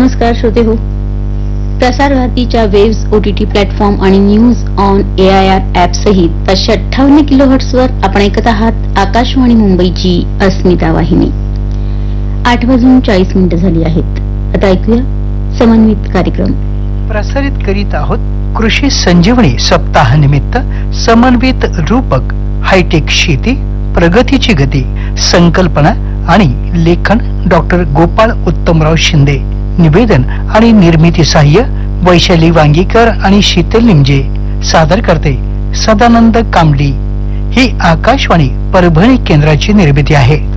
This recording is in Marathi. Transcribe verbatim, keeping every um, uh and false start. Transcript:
नमस्कार श्रोते हो. प्रसार भारतीच्या वेव्स ओटीटी प्लॅटफॉर्म आणि news on A I R app सहित पाचशे अठ्ठावन्न किलो हर्ट्सवर आपण ऐकत आहात आकाशवाणी मुंबईची अस्मिता वाहिनी. आठ वाजून चाळीस मिनिटं झाली आहेत. आता ऐकूया समन्वित कार्यक्रम. प्रसारित करीत आहोत कृषी संजीवनी सप्ताहानिमित्त समन्वित रूपक हायटेक शेती प्रगतीची गती संकल्पना आणि लेखन डॉक्टर गोपाळ उत्तमराव शिंदे. निवेदन आणि निर्मिती सहाय्य वैशाली वांगीकर आणि शीतल निमजे. सादर करते सदानंद कांबडी. ही आकाशवाणी परभणी केंद्राची निर्मिती आहे.